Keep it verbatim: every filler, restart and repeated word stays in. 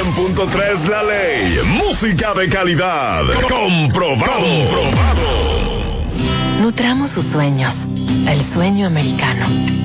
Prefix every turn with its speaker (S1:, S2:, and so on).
S1: cien punto tres La Ley. Música de calidad. Comprobado. Comprobado.
S2: Nutramos sus sueños. El sueño americano.